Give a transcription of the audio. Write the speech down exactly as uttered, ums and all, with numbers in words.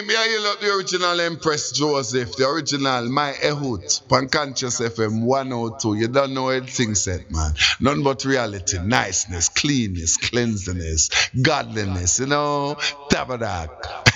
me I yell out the original Empress Joseph, the original My Ehud, Panconscious F M one oh two. You don't know anything said, man. None but reality, niceness, cleanness, cleanliness, godliness, you know, tabernacle.